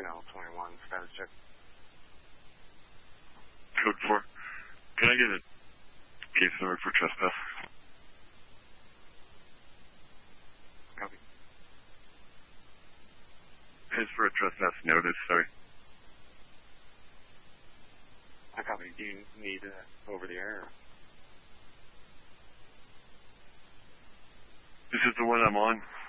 Reno 21, status check. Code 4. Can I get a case number for trespass? Copy. It's for a trespass notice, sorry. I copy. Do you need over the air? This is the one I'm on.